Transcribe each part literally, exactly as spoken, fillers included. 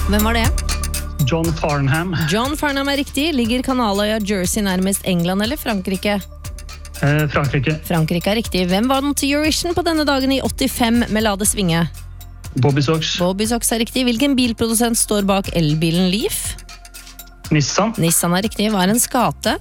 Hvem var det? John Farnham. John Farnham er riktig. Ligger kanaløya Jersey nærmest England eller Frankrike? Eh, Frankrike. Frankrike er riktig. Hvem vant Eurovision på denne dagen i åttifem med La det svinge? Bobby Sox. Bobby Sox er riktig. Hvilken bilprodusent står bak elbilen Leaf? Nissan. Nissan er riktig. Hva er en skate?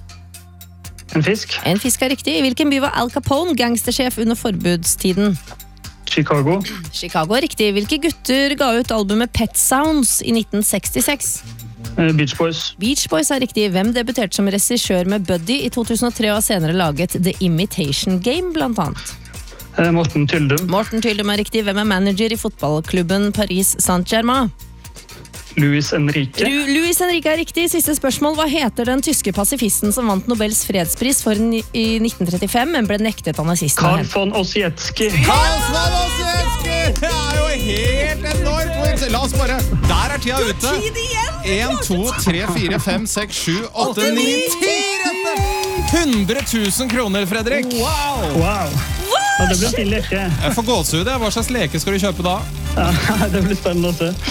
En fisk. En fisk er riktig. I hvilken by var Al Capone gangstersjef under forbudstiden? Chicago. Chicago er riktig. Hvilke gutter ga ut albumet Pet Sounds i nitten sekstiseks? Eh, Beach Boys. Beach Boys er riktig. Hvem debuterte som regissør med Buddy i to tusen og tre og har senere laget The Imitation Game, blant annet? Eh, Morten Tyldum. Morten Tyldum er riktig. Hvem er manager i fotballklubben Paris Saint-Germain? Luis Enrique. Lu Luis Enrique er riktig. Siste spørsmål. Hva heter den tyske pasifisten som vant Nobels fredspris for ni i nitten trettifem, men ble nektet av nazistene? Karl von Ossietzky. Karl von Ossietzky! Det er jo helt enormt. La oss bare... Der er tida ute. en, to, tre, fire, fem, seks, sju, åtte, ni, ti rette! hundre tusen kroner, Fredrik. Wow! Wow. Ja, det blir fin leke. Jeg får gåsehud. Hva slags leke skal du kjøpe da? Ja, det blir spennende å se.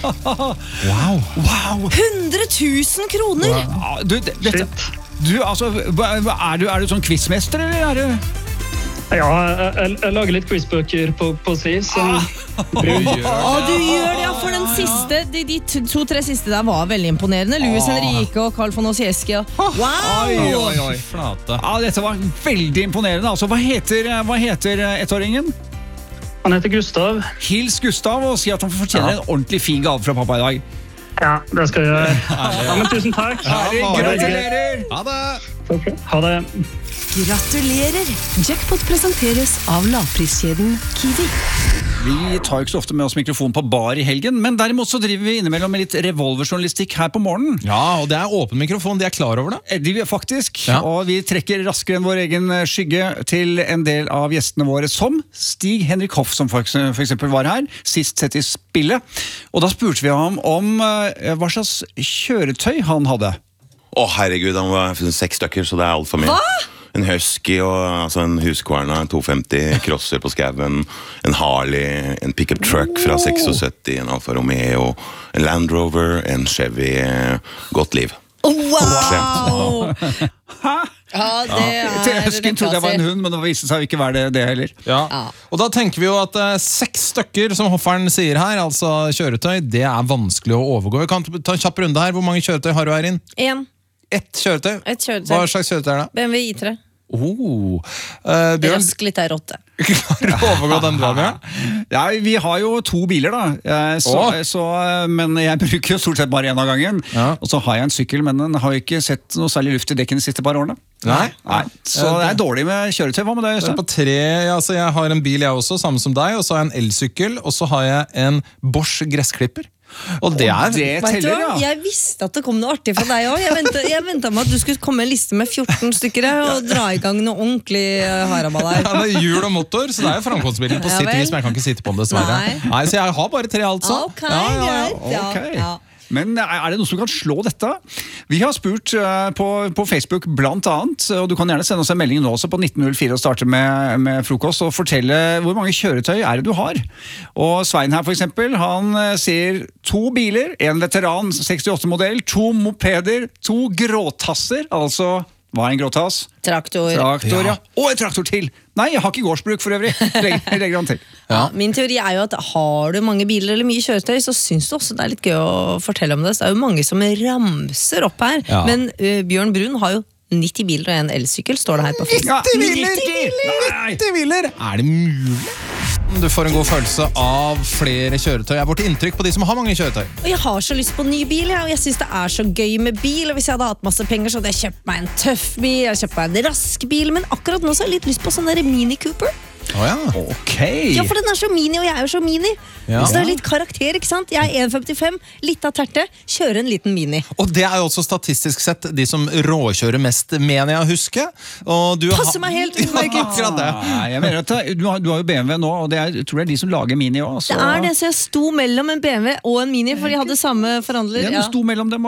Wow. Wow. hundre tusen kroner! Ja, du, det, dette, Shit. du, altså, hva- hva- er du, er du sånn quizmester, eller er du... Ja, jeg, jeg, jeg lager litt quizbøker på, på si, så... Å, du gjør det, ja, for den siste De, de to- to-tre siste der var veldig imponerende. Luis Enrique og Karl von Ossietzky. Wow! Oi, oi, oi. Flate. Ja, dette var veldig imponerende. Altså, hva heter, hva heter ettåringen? Han heter Gustav. Hils Gustav og si at han fortjener Ja. en ordentlig fin gave fra pappa i dag. Ja, det skal jeg gjøre. Ja, men tusen takk. Herre, bare gratulerer! Ha det! Ok, ha det. Gratulerer! Jackpot presenteres av lavpriskjeden Kiwi. Vi tar jo ikke så ofte med oss mikrofon på bar i helgen, men derimot så driver vi innimellom med litt revolverjournalistikk her på morgenen. Ja, og det er åpen mikrofon. De er klar over det. Eh, De er faktisk, Ja. og vi trekker raskere enn vår egen skygge til en del av gjestene våre, som Stig Henrik Hoff, som for eks- for eksempel var her, sist sett i spillet. Og da spurte vi ham om eh, hva slags kjøretøy han hadde. Å herregud, han var seks stykker, så det er alt for mye. En Husky, og, altså en Husqvarna, en to femti, crosser på skaven, en Harley, en pickup truck fra syttiseks, en Alfa Romeo, en Land Rover, en Chevy, eh, godt liv. Wow! Hæ? Ja, det Til er Husken trodde jeg var en hund, men det viste seg ikke være det, det heller. Ja. Ja. Og da tenker vi jo at eh, seks stykker, som Hofferen sier her, altså kjøretøy, det er vanskelig å overgå. Vi kan ta en kjapp runde her. Hvor mange kjøretøy har du her inn? En, Ett kjøretøy. et kjøretøy. Hva slags kjøretøy er det? B M W I tre. Oh. Uh, Bjørn, Rask litt er åtte. klarer du å overgå den du har, Bjørn? Ja, vi har jo to biler da, Eh, så, Åh. så, men jeg bruker jo stort sett bare en av gangen. Ja. Og så har jeg en sykkel, men den har jo ikke sett noe særlig luft i dekken de siste par årene. Nei. Nei. Så det er dårlig med kjøretøy. Hva med deg, Jeg, er Øystein? på tre, ja, altså jeg har en bil jeg også, samme som deg, og så har jeg en elsykkel, og så har jeg en Bosch gressklipper. Og det er... Det Vet du teller, hva? ja. Jeg visste at det kom noe artig fra deg også. Jeg ventet, jeg ventet med at du skulle komme med en liste med fjorten stykker her, og dra i gang noe ordentlig uh, haraball her. Ja, det er hjul og motor, så det er jo framkomstbilen på Ja sitt vel. vis, men jeg kan ikke sitte på den dessverre. Nei. Nei, så jeg har bare tre altså. Ok, Ja, ja, ja. greit. Ja, Ok. ja. Men er det noen som kan slå dette? Vi har spurt eh, på, på Facebook blant annet, og du kan gjerne sende oss en melding nå også på nitten null fire og starte med, med frokost og fortelle hvor mange kjøretøy er det du har. Og Svein her for eksempel, han eh, sier to biler, en veteran sekstiåtte-modell, to mopeder, to gråtasser, altså hva er en gråtass? Traktor. Traktor, ja. Ja. Og en traktor til! Nei, jeg har ikke gårdsbruk for øvrig. Legger, legger han til. Ja, min teori er jo at har du mange biler eller mye kjøretøy, så syns du også det er litt gøy å fortelle om det. Så det er jo mange som ramser opp her. Ja. Men uh, Bjørn Brun har jo nitti biler og en elsykkel, står det her på Facebook. Ja, nitti Nei. nitti biler! Er det mulig? Du får en god følelse av flere kjøretøy. Er vårt inntrykk på de som har mange kjøretøy? Og jeg har så lyst på ny bil, ja, og jeg synes det er så gøy med bil. Og hvis jeg hadde hatt masse penger, så hadde jeg kjøpt meg en tøff bil, jeg hadde kjøpt meg en rask bil, men akkurat nå så har jeg litt lyst på sånn der Mini Cooper. Å ja. Ok. Ja, for den er så mini, og jeg er jo så mini. Ja. Så det er litt karakter, ikke sant? Jeg er en femtifem, litt av terte, kjører en liten mini. Og det er jo også statistisk sett de som råkjører mest, mener jeg å huske. Og du Passer har- meg helt utmerket. Ja, akkurat det. Nei, jeg mener at det- du har, du har jo B M W nå, og det er, jeg tror det er de som lager Mini også. Det er det, så jeg sto mellom en B M W og en mini, for de hadde samme forhandler. Ja, du Ja. sto mellom dem også.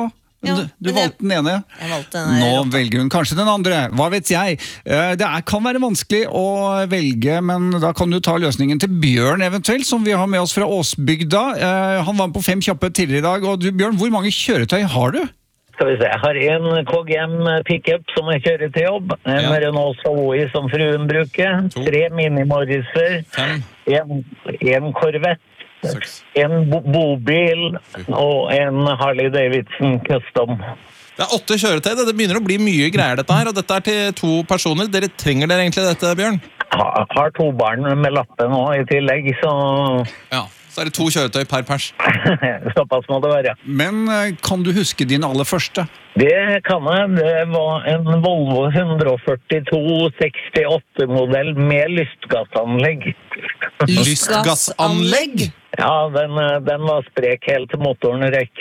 Ja, du, du men jeg- valgte den ene. Jeg valgte den Nå her. velger hun kanskje den andre. Hva vet jeg? Eh, Det er, kan være vanskelig å velge, men da kan du ta løsningen til Bjørn eventuelt, som vi har med oss fra Åsbygda. Eh, Han var med på Fem kjappe tidligere i dag. Og du, Bjørn, hvor mange kjøretøy har du? Skal vi se, jeg har en K G M pickup som jeg kjører til jobb, en Ja. Renault Zoe som fruen bruker, To. tre Mini-Morriser, Fem. en, en Corvette, Seks. en bo bobil og en Harley Davidson Custom. Det er åtte kjøretøy, det, det begynner å bli mye greier dette her, og dette er til to personer. Dere trenger dere egentlig dette, Bjørn? Ha, har to barn med lappen også i tillegg, så Ja. Så er det to kjøretøy per pers. såpass må det være. Men eh, kan du huske din aller første? Det kan jeg. Det var en Volvo one forty-two sekstiåtte-modell med lystgassanlegg. Lystgassanlegg? Ja, den, den var sprek helt til motoren røyk.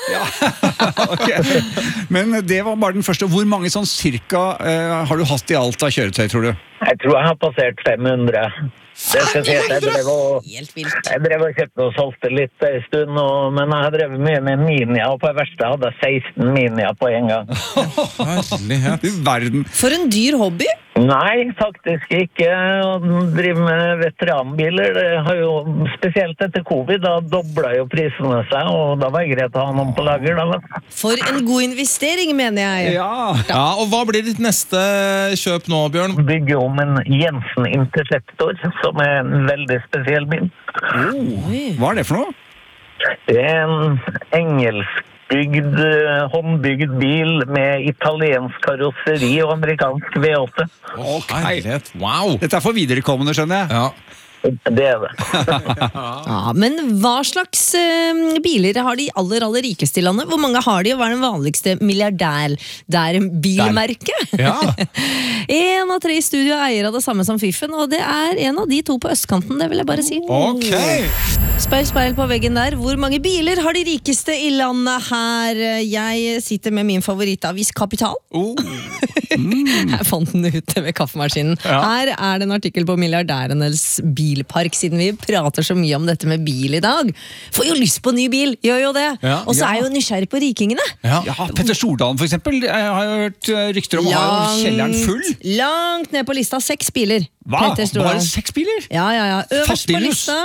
Ok. Men det var bare den første. Hvor mange sånn cirka eh, har du hatt i alt av kjøretøy, tror du? Jeg tror jeg har passert fem hundre. Det skal si at jeg drev og, Helt vilt. jeg drev og kjøpte og solgte litt en stund, og, men jeg har drevet mye med Minia, og på det verste hadde jeg seksten Minia på en gang. Herlighet. I verden. For en dyr hobby. Nei, faktisk ikke. Å drive med veteranbiler, det har jo, spesielt etter covid, da doblet jo prisene seg, og da var det greit å ha noen på lager, da. vet du. For en god investering, mener jeg. Ja. Ja, og hva blir ditt neste kjøp nå, Bjørn? Bygge om en Jensen Interceptor, som er en veldig spesiell bil. Hva er det for noe? Det er en engelskbygd, eh, håndbygd bil med italiensk karosseri og amerikansk V åtte. Ok. Herlighet. Wow. Dette er for viderekommende, skjønner jeg. Ja. Det er det. Ja, men hva slags eh, biler har de aller, aller rikeste i landet? Hvor mange har de, og hva er den vanligste milliardær der bilmerket? Ja. En av tre i studio er eier av det samme som Fiffen, og det er en av de to på østkanten, det vil jeg bare si. Ok. Speil, speil på veggen der. Hvor mange biler har de rikeste i landet her? Jeg sitter med min favorittavis Kapital. Oh. Jeg fant den ute ved kaffemaskinen. Her er det en artikkel på milliardærenes bilpark, siden vi prater så mye om dette med bil i dag. Får jo lyst på ny bil, gjør jo det. Ja. Og så er jeg jo nysgjerrig på rikingene. Ja. Ja, Petter Stordalen for eksempel. Jeg har hørt eh, rykter om å ha jo kjelleren full. langt ned på lista, seks biler. Hva? Petter Stordalen. Bare seks biler? Ja, ja, ja. Øverst på Fattiglus. lista,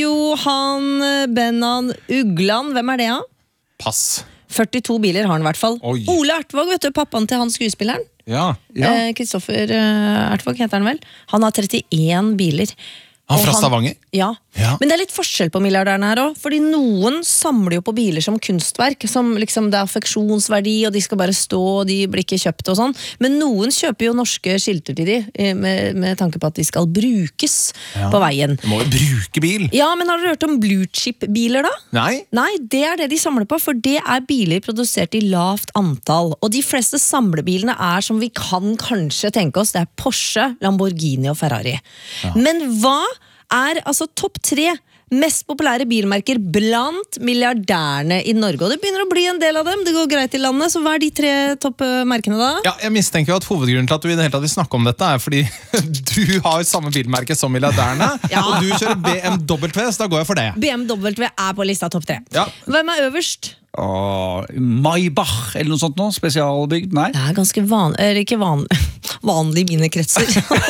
Johan Bennan Ugland. Hvem er det, da? Pass. førtito biler har han i hvert fall. Oi. Ole Ertvåg, vet du, pappaen til han skuespilleren. Ja. Ja. Eh, Kristoffer eh, Ertvåg heter han vel. Han har trettien biler. Han Og fra Stavanger? Ja. Ja. Men det er litt forskjell på milliardærene her også, fordi noen samler jo på biler som kunstverk, som liksom det er affeksjonsverdi, og de skal bare stå, og de blir ikke kjøpt og sånn. Men noen kjøper jo norske skilter til de, eh, med, med tanke på at de skal brukes på veien. Du må jo bruke bil. Ja, men har dere hørt om blue chip-biler da? Nei. Nei, det er det de samler på, for det er biler produsert i lavt antall. Og de fleste samlebilene er som vi kan kanskje tenke oss, det er Porsche, Lamborghini og Ferrari. Men hva er altså topp tre mest populære bilmerker blant milliardærene i Norge? Og det begynner å bli en del av dem, det går greit i landet, så hva er de tre toppmerkene da? Ja, jeg mistenker jo at hovedgrunnen til at du i det hele tatt vil snakke om dette er fordi du har samme bilmerke som milliardærene, Ja. og du kjører B M W, så da går jeg for det. B M W er på lista topp tre. Ja. Hvem er øverst? Og Maybach eller noe sånt nå? Spesialbygd? Nei. Det er ganske van, eller ikke van, vanlig i mine kretser.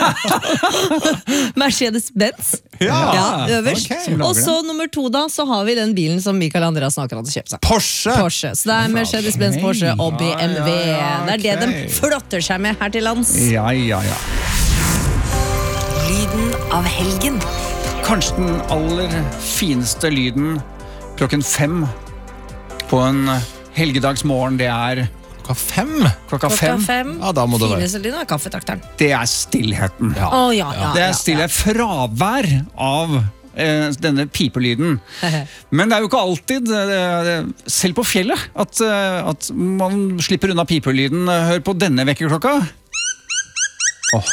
Mercedes-Benz. Ja. øverst. Ok. Som lager Og så nummer to da, så har vi den bilen som Mikael Andreas snakker hadde kjøpt seg. Porsche! Porsche. Så det er Mercedes-Benz, Ok. Porsche og B M W. Ja, ja, ja, Det er det ok. de flotter seg med her til lands. Ja, ja, ja. Lyden av helgen. Kanskje den aller fineste lyden klokken fem på en helgedagsmorgen, det er Klokka fem? klokka Klokka fem. fem. Ja, da må det være. Fineste lyden er kaffetrakteren. Det er stillheten. Å ja, ja, Det ja, er stille fravær av eh, denne pipelyden. ja. Men det er jo ikke alltid, eh, selv på fjellet, at, eh, at man slipper unna pipelyden. Hør på denne vekkerklokka. Åh.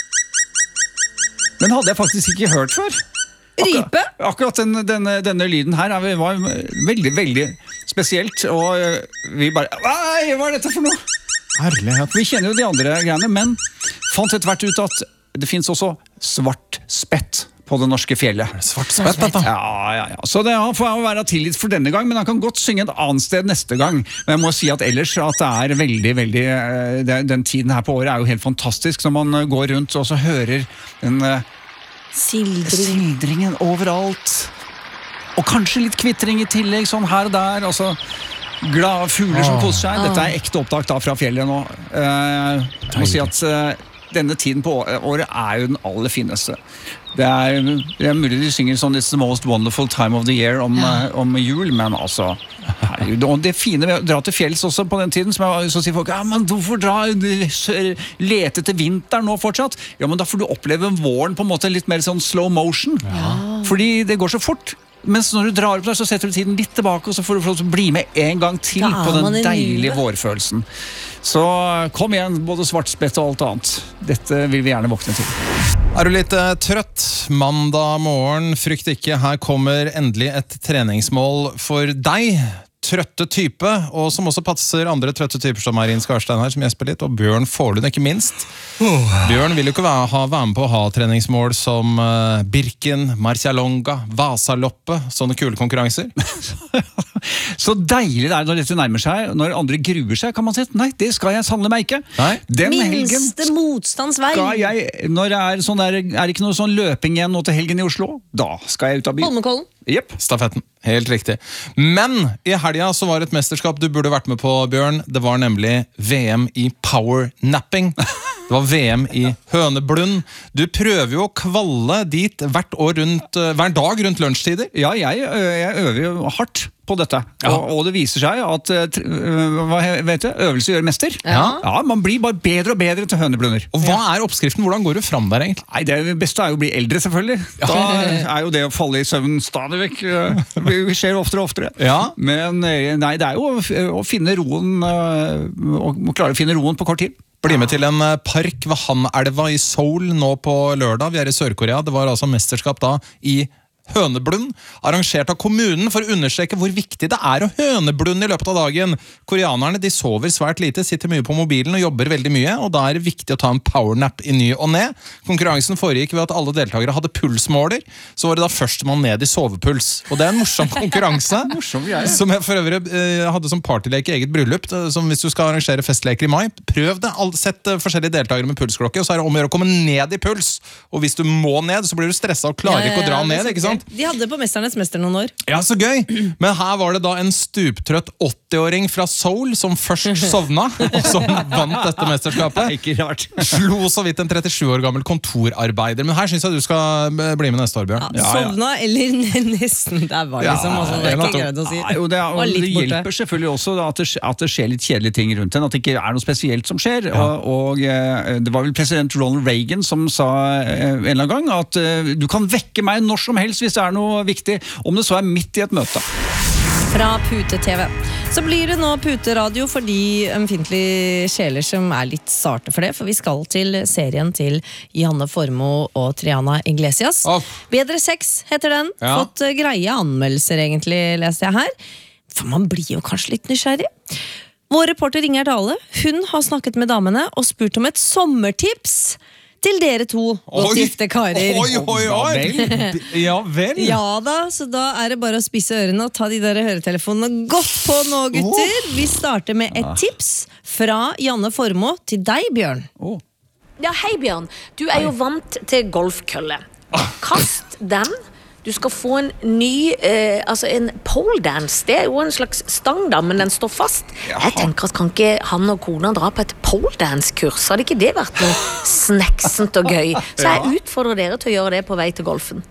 Den hadde jeg faktisk ikke hørt før. Rype? Akkurat den, denne, denne lyden her er- var veldig, veldig spesielt, og eh, vi bare Nei, hva er dette for noe? Herlighet. Vi kjenner jo de andre greiene, men fant etter hvert ut at det finnes også svart spett på det norske fjellet. Svart spett, dette. Ja, ja, ja. Så det får jeg være tilgitt for denne gang, men han kan godt synge et annet sted neste gang. Men jeg må si at ellers at det er veldig, veldig det, den tiden her på året er jo helt fantastisk når man går rundt og så hører den Sildring. sildringen overalt. Og kanskje litt kvittring i tillegg, sånn her og der, altså glade fugler som koser seg. Dette er ekte opptak da fra fjellet nå. Uh, jeg må si at uh, denne tiden på året er jo den aller fineste. Det er, det er mulig de synger sånn It's the most wonderful time of the year om, ja. om jul, men altså herregud, og det fine ved å dra til fjells også på den tiden, som jeg så sier folk, ja, men hvorfor dra, lete til vinteren nå fortsatt? Ja, men da får du oppleve våren på en måte litt mer sånn slow motion, ja. Fordi det går så fort. Mens når du drar opp der, så setter du tiden litt tilbake, og så får du få bli med en gang til på den deilige vårfølelsen. Så kom igjen, både svartspett og alt annet. Dette vil vi gjerne våkne til. Er du litt uh, trøtt? Mandag morgen, frykt ikke, her kommer endelig et treningsmål for deg. Trøtte type, og som også passer andre trøtte typer som Marin Skarstein her, som gjesper litt, og Bjørn Forlund, ikke minst. Oh. Bjørn vil jo ikke være, ha, være med på å ha treningsmål som uh, Birken, Marcialonga, Vasaloppet, sånne kule konkurranser. Så deilig det er når dette nærmer seg, når andre gruer seg, kan man si, nei, det skal jeg sannelig meg ikke. Nei. Den Minste motstandsvei. Skal jeg, når det er sånn der, er det ikke noe sånn løping igjen nå til helgen i Oslo, da skal jeg ut av byen. Holmenkollen. Yep. Stafetten, helt riktig. Men i helga så var et mesterskap du burde vært med på, Bjørn. Det var nemlig V M i powernapping. Det var V M i høneblund. Du prøver jo å kvalle dit hvert år rundt, hver dag rundt lunsjtider. Ja, jeg, jeg øver jo hardt på dette. Ja. Og, og det viser seg at hva vet du, øvelse gjør mester. Ja. Ja, man blir bare bedre og bedre til høneblunder. Og hva er oppskriften? Hvordan går du fram der egentlig? Nei, det beste er jo å bli eldre, selvfølgelig. Da er jo det å falle i søvn stadig vekk. Det skjer oftere og oftere. Ja. Men nei, det er jo å finne roen, å klare å finne roen på kort tid. Bli med til en park ved Hanelva i Seoul nå på lørdag. Vi er i Sør-Korea. Det var altså mesterskap da i høneblund, arrangert av kommunen for å understreke hvor viktig det er å høneblunde i løpet av dagen. Koreanerne de sover svært lite, sitter mye på mobilen og jobber veldig mye, og da er det viktig å ta en powernap i ny og ned. Konkurransen foregikk ved at alle deltakere hadde pulsmåler, så var det da først man ned i sovepuls. Og det er en morsom konkurranse, morsom, ja, ja. Som jeg for øvrig eh, hadde som partylek i eget bryllup, som hvis du skal arrangere festleker i mai, prøv det, sett forskjellige deltakere med pulsklokke, og så er det om å gjøre å komme ned i puls. Og hvis du må ned, så blir du stresset og klarer ja, ja, ja, ikke å dra ned, ikke sant? De hadde på Mesternes mester noen år. Ja, så gøy! Men her var det da en stuptrøtt åtti-åring fra Seoul som først sovna, og som vant dette mesterskapet. Ikke rart. Slo så vidt en trettisju år gammel kontorarbeider. Men her synes jeg du skal bli med neste år, Bjørn. Ja, sovna ja. Eller nesten. Det var liksom ja, også, det er ikke greit å si. Ja, jo, det, er, og det hjelper selvfølgelig også da, at, det, at det skjer litt kjedelige ting rundt den, at det ikke er noe spesielt som skjer. Ja. Og, og det var vel president Ronald Reagan som sa en eller annen gang at du kan vekke meg når som helst hvis det er noe viktig, om det så er midt i et møte. Fra Pute-T V. Så blir det nå puteradio for de ømfintlige sjeler som er litt sarte for det, for vi skal til serien til Janne Formoe og Triana Iglesias. Oh. Bedre sex heter den. Ja. Fått uh, greie anmeldelser egentlig, leste jeg her. For man blir jo kanskje litt nysgjerrig. Vår reporter Inger Dale, hun har snakket med damene og spurt om et sommertips til dere to godt gifte karer. Oi, oi, oi! Ja vel. Ja da, så da er det bare å spisse ørene og ta de der høretelefonene godt på nå, gutter. Vi starter med et tips fra Janne Formoe til deg, Bjørn. Ja, hei Bjørn. Du er jo vant til golfkølle. Kast den. Du skal få en ny, eh, altså en pole dance. Det er jo en slags stang da, men den står fast. Jaha. Jeg tenker at kan ikke han og kona dra på et pole dance-kurs? Hadde ikke det vært noe sneksent og gøy? Så jeg utfordrer dere til å gjøre det på vei til golfen.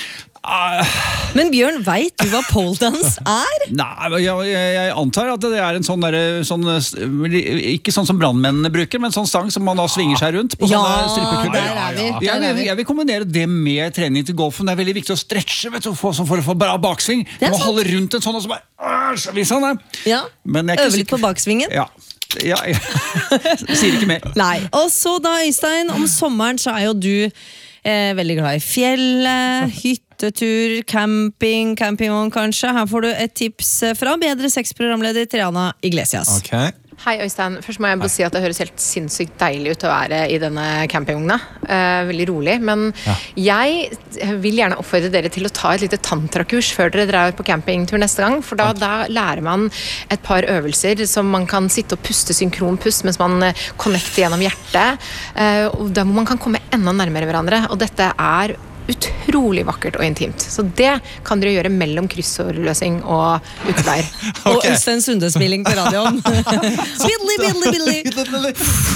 Men Bjørn, vet du hva pole dance er? Nei, jeg, jeg antar at det er en sånn der, sånn, ikke sånn som brandmennene bruker, men sånn stang som man da svinger seg rundt på. Ja, sånne der er vi, der jeg, jeg, jeg vil kombinere det med trening til golfen. Det er veldig viktig å stretche, vet du, for, for å få bra baksving. Du må holde rundt en sånn og så bare så viser han det. Ja, øve litt på baksvingen. Ja. Ja, ja. Sier ikke mer. Nei, og så da, Øystein, om sommeren så er jo du eh, veldig glad i fjellet, hyttetur, camping, campingvogn kanskje. Her får du et tips fra bedre sexprogramleder Triana Iglesias. Okay. Hei Øystein, først må jeg bare si at det høres helt sinnssykt deilig ut å være i denne campingvogna. Eh, veldig rolig, men ja. jeg vil gjerne oppfordre dere til å ta et lite tantrakurs før dere drar på campingtur neste gang, for da, da lærer man et par øvelser som man kan sitte og puste synkronpust mens man connecter gjennom hjertet, eh, og der man kan komme enda nærmere hverandre, og dette er utrolig vakkert og intimt. Så det kan dere gjøre mellom kryssordløsing og utleir. Okay. Og Øystein Sunde-spilling på radioen. Bidli, bidli, bidli.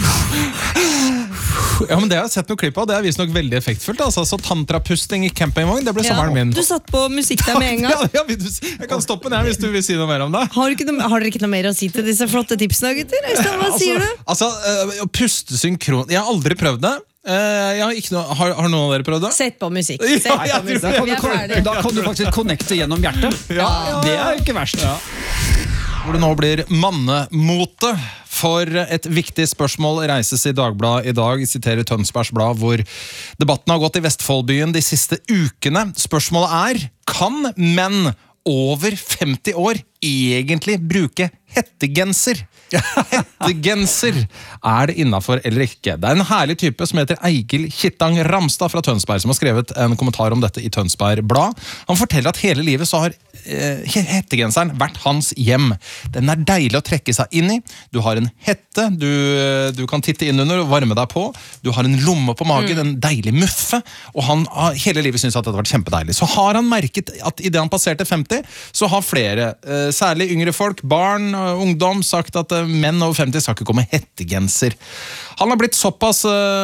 Ja, men det har jeg sett noen klipp av. Det er vist nok veldig effektfullt. Altså. Så tantrapusting i campingvogn, det ble ja. sommeren min. Du satt på musikk der med en gang. ja, ja, jeg kan stoppe den hvis du vil si noe mer om det. Har, noe, har dere ikke noe mer å si til disse flotte tipsene, gutter? Øystein, hva altså, sier du? Altså, uh, puste synkron. Jeg har aldri prøvd det. Uh, jeg har, ikke noe, har, har noen av dere prøvd det? Sett på musikk. Sett på ja, musikk. Da, kan du, da kan du faktisk connecte gjennom hjertet. Ja, ja. Det er ikke verst. Ja. Hvor det nå blir mannemote. For et viktig spørsmål reises i Dagbladet i dag. Jeg siterer Tønsbergs Blad, hvor debatten har gått i Vestfoldbyen de siste ukene. Spørsmålet er, kan menn over femti år egentlig bruke hettegenser? Hettegenser, er det innenfor eller ikke? Det er en herlig type som heter Eigil Kittang Ramstad fra Tønsberg, som har skrevet en kommentar om dette i Tønsberg Blad. Han forteller at hele livet så har eh, hettegenseren vært hans hjem. Den er deilig å trekke seg inn i. Du har en hette, du, du kan titte inn under og varme deg på. Du har en lomme på magen, mm. en deilig muffe, og han har hele livet synes at det har vært kjempedeilig. Så har han merket at i det han passerte femti, så har flere, eh, særlig yngre folk, barn og ungdom, sagt at menn over femti skal ikke komme hettegenser. Han har blitt såpass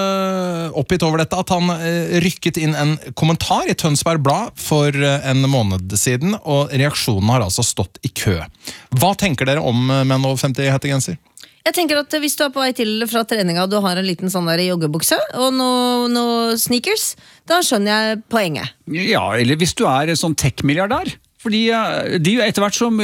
uh, oppgitt over dette at han uh, rykket inn en kommentar i Tønsberg Blad for uh, en måned siden, og reaksjonen har altså stått i kø. Hva tenker dere om uh, menn over femti hettegenser? Jeg tenker at hvis du er på vei til fra treninga, du har en liten sånn der joggebukse og noe, noe sneakers, da skjønner jeg poenget. Ja, eller hvis du er sånn tech-milliardær. Fordi de etter hvert som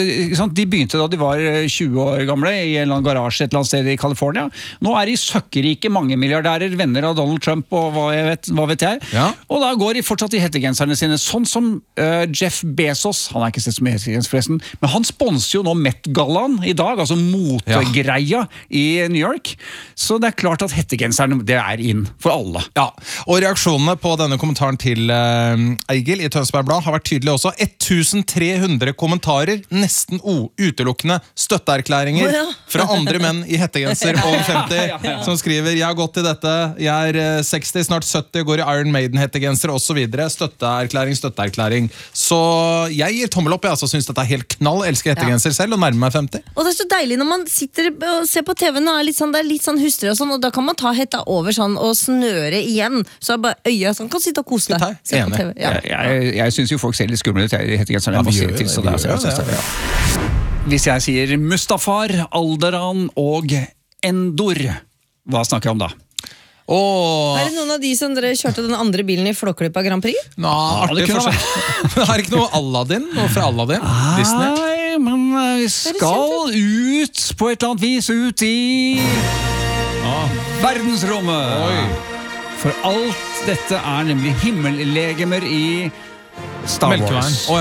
de begynte da de var tjue år gamle i en eller annen garasje et eller annet sted i California. Nå er de søkkerike mange milliardærer, venner av Donald Trump og hva, jeg vet, hva vet jeg. Ja. Og da går de fortsatt i hettegenserne sine. Sånn som uh, Jeff Bezos, han er ikke sett som hettegens forresten, men han sponser jo nå Met-gallaen i dag, altså motegreia ja. i New York. Så det er klart at hettegenserne, det er inn for alle. Ja, og reaksjonene på denne kommentaren til uh, Eigil i Tønsberg Blad har vært tydelige også. tusen tre hundre kommentarer, nesten o, utelukkende støtteerklæringer oh, ja. fra andre menn i hettegenser over femti, ja, ja. som skriver, jeg har gått i dette, jeg er seksti, snart sytti, går i Iron Maiden-hettegenser og så videre. Støtteerklæring, støtteerklæring. Så jeg gir tommel opp, jeg altså synes dette er helt knall, elsker hettegenser ja. selv og nærmer meg femti. Og det er så deilig når man sitter og ser på T V-en og er litt sånn, det er litt sånn hustrig og sånn, og da kan man ta hetta over sånn og snøre igjen, så er bare øya sånn, kan sitte og kose deg. Enig. Ja. Jeg, jeg, jeg synes jo folk ser litt skumle ut, jeg hettegenserne ja, jeg til, så det er, det, det, ja. Hvis jeg sier Mustafar, Alderan og Endor, hva snakker jeg om da? Oh. Er det noen av de som dere kjørte den andre bilen i Flåklypa Grand Prix? Nå, artig forskjell. Det er ikke noe Aladdin, noe fra Aladdin, Disney. Nei, men vi skal ut på et eller annet vis ut i ah. verdensrommet. Oi. For alt dette er nemlig himmellegemer i Star Wars. Oh,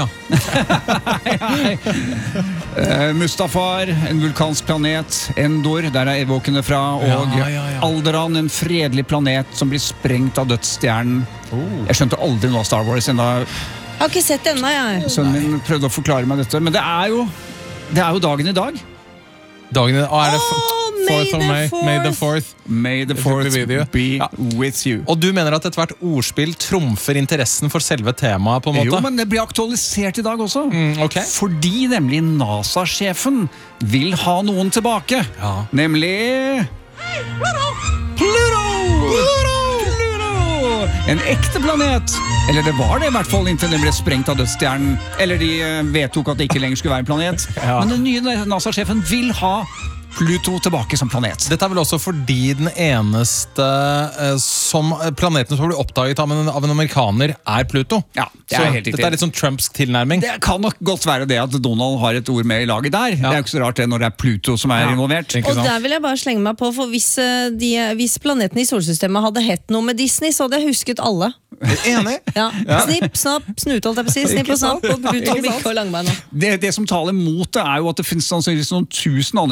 ja. uh, Mustafar, en vulkansk planet. Endor, der er evokene fra. Og ja, ja, ja. Alderan, en fredelig planet som blir sprengt av dødsstjernen. Oh. Jeg skjønte aldri noe av Star Wars enda. Jeg har ikke sett det ennå, jeg. Sønnen min prøvde å forklare meg dette. Men det er jo, det er jo dagen i dag. Dagen i dag, er det oh, May the, May, May the fourth May the fourth be ja. with you. Og du mener at et hvert ordspill trumfer interessen for selve temaet på en måte? Jo, men det blir aktualisert i dag også. Mm, okay. Fordi nemlig NASA-sjefen vil ha noen tilbake. Ja. Nemlig hey, Pluto! Pluto! Pluto! Pluto! En ekte planet. Eller det var det i hvert fall inntil den ble sprengt av dødsstjernen. Eller de vedtok at det ikke lenger skulle være en planet. Ja. Men den nye NASA-sjefen vil ha Pluto tilbake som planet. Dette er vel også fordi den eneste eh, som planeten som blir oppdaget av en, av en amerikaner er Pluto. Ja, det er så helt riktig. Dette er litt sånn Trumps tilnærming. Det kan nok godt være det at Donald har et ord med i laget der. Ja. Det er jo ikke så rart det når det er Pluto som er ja. involvert. Og der vil jeg bare slenge meg på, for hvis, de, hvis planeten i solsystemet hadde hett noe med Disney, så hadde jeg husket alle. Enig? Ja. Ja. Snipp, snapp, snute, holdt jeg på å si. Snipp og snapp, og Pluto, Bikke og Langbein. Det, det som taler mot det er jo at det finnes sannsynligvis noen tusen andre der ute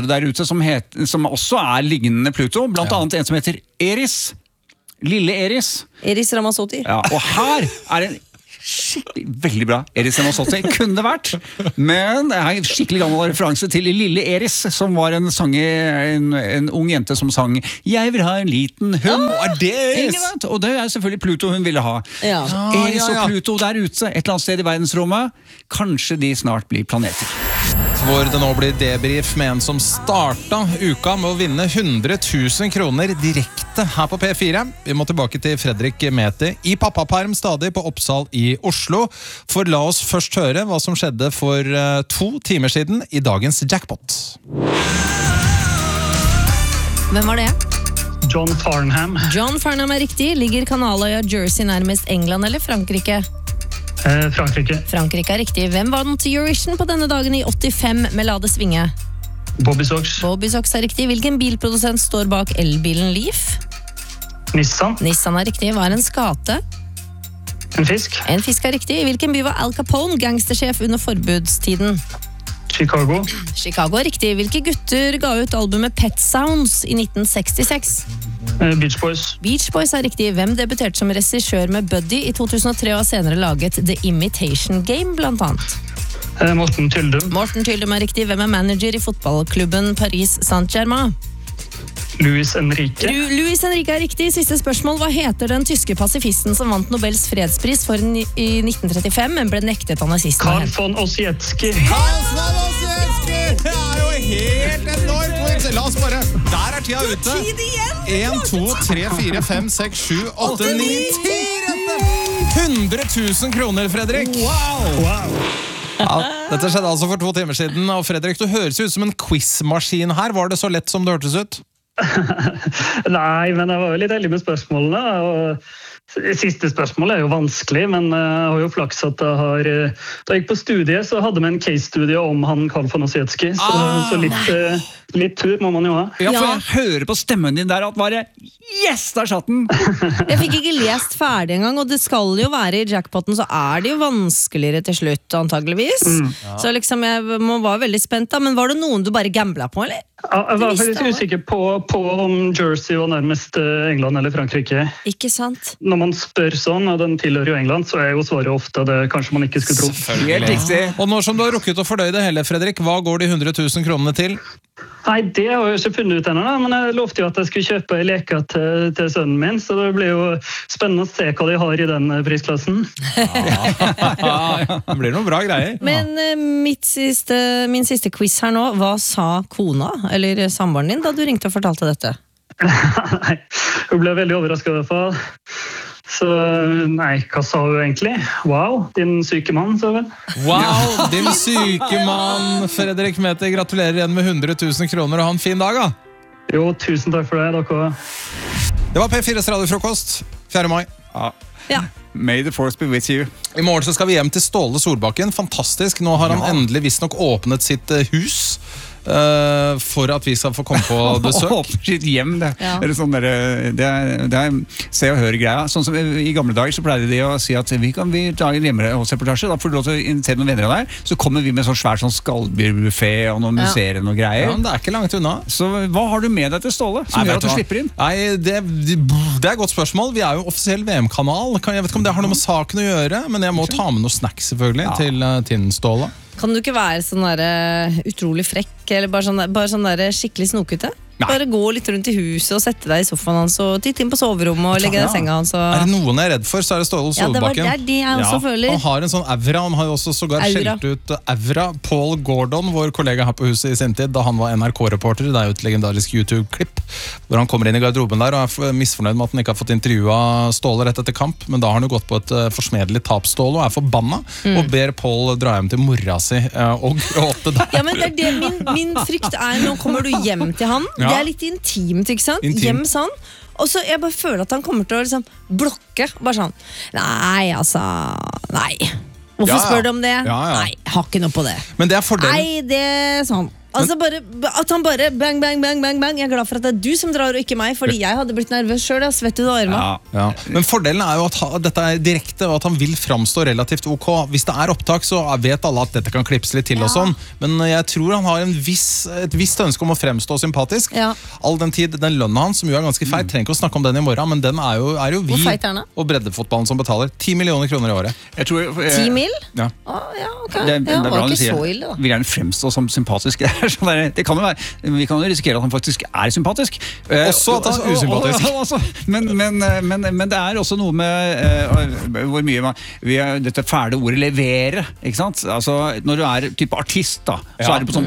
jente som, het, som også er lignende Pluto, blant ja. annet en som heter Eris. Lille Eris. Eris Ramazzotti. Ja, og her er en skikkelig, veldig bra Eris Ramazzotti, kunne det vært. Men det er en skikkelig gammel referanse til Lille Eris, som var en, sanger, en, en ung jente som sang «Jeg vil ha en liten hund». Oh, er det Eris? Og det er selvfølgelig Pluto hun ville ha. Ja. Eris og Pluto der ute, et eller annet sted i verdensrommet. Kanskje de snart blir planeter. Hvor det nå blir debrief med en som startet uka med å vinne hundre tusen kroner direkte her på P fire. Vi må tilbake til Fredrik Meti i pappaperm stadig på Oppsal i Oslo. For la oss først høre hva som skjedde for uh, to timer siden i dagens jackpot. Hvem var det? John Farnham. John Farnham er riktig. Ligger Kanaløya Jersey nærmest England eller Frankrike? Eh, Frankrike. Frankrike er riktig. Hvem var den til Eurovision på denne dagen i åttifem med La det svinge? Bobby Sox. Bobby Sox er riktig. Hvilken bilprodusent står bak elbilen Leaf? Nissan. Nissan er riktig. Hva er en skate? En fisk. En fisk er riktig. I hvilken by var Al Capone gangstersjef under forbudstiden? Chicago. Chicago er riktig. Hvilke gutter ga ut albumet Pet Sounds i nitten sekstiseks? Eh, Beach Boys. Beach Boys er riktig. Hvem debuterte som regissør med Buddy i to tusen og tre og har senere laget The Imitation Game, blant annet? Eh, Morten Tyldum. Morten Tyldum er riktig. Hvem er manager i fotballklubben Paris Saint-Germain? Luis Enrique. Lu Luis Enrique er riktig. Siste spørsmål. Hva heter den tyske pasifisten som vant Nobels fredspris for ni i nitten trettifem, men ble nektet av nazistene? Karl von Ossietzky. Karl von Ossietzky! Det er jo helt enormt! La oss bare... Der er tida ute. En, to, tre, fire, fem, seks, sju, åtte, ni, ti! hundre tusen kroner, Fredrik! Wow! Wow. Ja, dette skjedde altså for to timer siden. Og Fredrik, du høres ut som en quizmaskin her. Var det så lett som det hørtes ut? Nei, men jeg var jo litt heldig med spørsmålene. Og siste spørsmål er jo vanskelig, men jeg har jo flaks at jeg har... Da jeg gikk på studiet, så hadde vi en case-studie om han Karl von Ossietzky. Så, ah, så litt, litt tur må man jo ha. Ja, for jeg hører på stemmen din der at bare yes, der satt den! Jeg fikk ikke lest ferdig engang, og det skal jo være i jackpotten, så er det jo vanskeligere til slutt, antageligvis. Mm. Ja. Så liksom, jeg må være veldig spent da, men var det noen du bare gamblet på, eller? Ja, jeg var veldig usikker på, på om Jersey var nærmest England eller Frankrike. Ikke sant? Når man spør sånn, og den tilhører jo England, så er jo svaret ofte det kanskje man ikke skulle tro. Helt riktig. Og nå som du har rukket å fordøye det hele, Fredrik, hva går de hundre tusen kronene til? Nei, det har jeg jo ikke funnet ut ennå, men jeg lovte jo at jeg skulle kjøpe en leke til, til sønnen min, så det blir jo spennende å se hva de har i den prisklassen. Ja, det blir noen bra greier. Men mitt siste, min siste quiz her nå, hva sa kona, eller samboeren din, da du ringte og fortalte dette? Nei, hun ble veldig overrasket i hvert fall. Så nei, hva sa hun egentlig? Wow, din syke mann, sa hun. Wow, din syke mann, Fredrik Meti, gratulerer igjen med hundre tusen kroner, og ha en fin dag da. Jo, tusen takk for det, dere. Det var P fires radiofrokost, fjerde mai. Ja. Ja. May the force be with you. I morgen så skal vi hjem til Ståle Solbakken. Fantastisk, nå har han ja. endelig visst nok åpnet sitt hus. Uh, for at vi skal få komme på besøk. Åpner sitt hjem, det, ja. det, er sånn der, det, er, det er se og høre greia. Sånn som i gamle dager så pleide de å si at vi kan vi ta en hjemmereportasje, da får du lov til å invitere noen venner av deg, så kommer vi med sånn svær sånn skallbyrbuffé og noen ja. museer og noen greier. Ja, men det er ikke langt unna. Så hva har du med deg til Ståle, som Nei, gjør at du hva? slipper inn? Nei, det, det, det er et godt spørsmål. Vi er jo offisiell V M-kanal. Jeg vet ikke om det har noe med saken å gjøre, men jeg må ta med noe snacks selvfølgelig ja. til, til Ståle. Kan du ikke være sånn der, uh, utrolig frekk, eller bare sånn, bare sånn der, skikkelig snokete? Nei. Bare gå litt rundt i huset og sette deg i sofaen hans og titte inn på soverommet og legge deg i senga hans. Og... Er det noen jeg er redd for, så er det Ståle Solbakken. Ja, det var det jeg også ja. føler. Han har en sånn aura, han har jo også sågar skjelt ut aura. Paul Gordon, vår kollega her på huset i sin tid, da han var N R K-reporter, det er jo et legendarisk YouTube-klipp, hvor han kommer inn i garderoben der og er misfornøyd med at han ikke har fått intervjua Ståle rett etter kamp, men da har han jo gått på et forsmedelig tap, Ståle, og er forbanna, mm. og ber Paul dra hjem til mora si og gråte der. Ja, men det er det min, min frykt er, nå kommer du hjem til han, ja. det er litt intim, ikke sant? Intim. Hjem sånn. Og så jeg bare føler at han kommer til å liksom blokke. Bare sånn, nei altså, nei. Hvorfor ja, ja. spør du om det? Ja, ja. Nei, jeg har ikke noe på det. Men det er fordelen. Nei, det er sånn. Altså bare, At han bare bang, bang, bang, bang, bang. Jeg er glad for at det er du som drar og ikke meg, fordi jeg hadde blitt nervøs selv. Jeg svett ut av armene. Ja, ja. Men fordelen er jo at ha, dette er direkte, og at han vil framstå relativt ok. Hvis det er opptak, så vet alle at dette kan klippes litt til Ja. og sånn. Men jeg tror han har en viss, et visst ønske om å fremstå sympatisk. Ja. All den tid, den lønna hans, som jo er ganske feit, trenger ikke å snakke om den i morgen, men den er jo, er jo vi Hvor feit er den da? og breddefotballen som betaler. Ti millioner kroner i året. Jeg tror, eh, Ti mil? Ja. Ah, ja, ok. Det, Ja, det bra var du ikke sier. så ille, da. Vil gjerne fremstå som sympatisk. Det er sånn der, det kan jo være, vi kan jo risikere at han faktisk er sympatisk. Eh, Også at han er og- og- usympatisk. og- også, men, men, men, men det er også noe med eh, hvor mye man vi er, dette fæle ordet levere, ikke sant? Altså, når du er type artist, da, så Ja. er du på sånn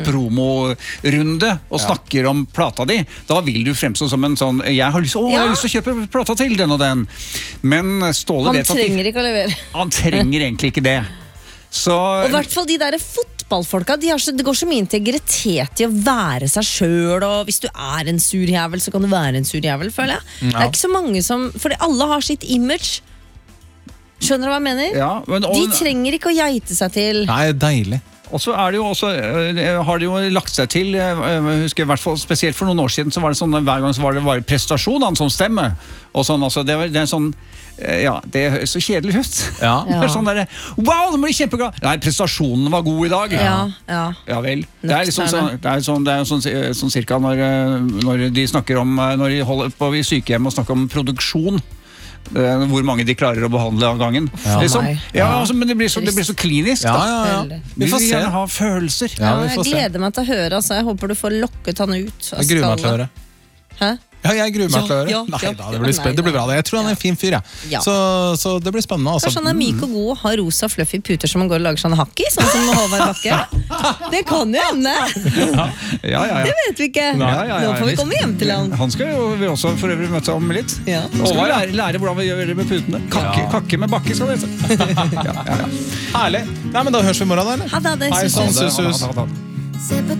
promorunde og snakker om plata di, da vil du fremstå som en sånn jeg har lyst, å, jeg har Ja. lyst til å kjøpe plata til den og den. Men Ståle Han vet at de- trenger ikke å levere. han trenger egentlig ikke det. Så Og i hvert fall de der fotballfolka, de har så, det går så mye integritet i å være seg selv, og hvis du er en sur jævel, så kan du være en sur jævel, føler jeg. Det er ikke så mange som, fordi alle har sitt image. Skjønner du hva jeg mener? Ja, men, og, De trenger ikke å geite seg til. Nei, deilig. og så er det jo også, øh, har det jo lagt seg til, øh, jeg husker i hvert fall spesielt for noen år siden, så var det sånn, hver gang så var det bare prestasjonene som stemmer. Og sånn, altså, det, var, det er sånn, øh, ja, det høres så kjedelig ut. Ja. Det er sånn der, wow, nå blir jeg kjempeglad. Nei, prestasjonen var god i dag. Ja, ja. Ja vel. Det er liksom Nøkterne. sånn, det er sånn, det er sånn, sånn cirka når, øh, når de snakker om, øh, når de holder på i sykehjem og snakker om produksjon. øh, Hvor mange de klarer å behandle av gangen. Ja. Det er sånn, Nei. ja, altså, men det blir så, det blir så klinisk. Ja, Da. ja, ja. Veldig. Vi Vi får vil se. gjerne ha følelser. Ja, Ja, vi jeg får se. gleder meg til å høre. Altså. Jeg håper du får lokket han ut av Jeg gruer meg til å skallet. høre. Hæ? Ja, jeg gruer meg Ja, til å høre. ja, Nei ja, da, ja, det blir, spe- nei, det blir nei. bra. det. Jeg tror han er en fin fyr, jeg. Ja. Så, så det blir spennende. Altså. Kanskje han er myk og god og har rosa fluffy puter som han går og lager sånn hakk i, sånn som Håvard Bakke. Det kan jo hende! Ja, ja, ja. Det vet vi ikke. Ja, ja, ja, Nå får vi visst. komme hjem til han. Han skal jo vi også for øvrig møte om litt. Ja. Nå skal vi lære, lære hvordan vi gjør det med putene. Kakke, Ja. kakke med bakke skal det hete. Ja, ja, ja. Herlig. Nei, men da høres vi i morgen, da, eller? Ha det, det Hei synes sann, jeg. sus, sus. Ha det, ha det, ha det. Se på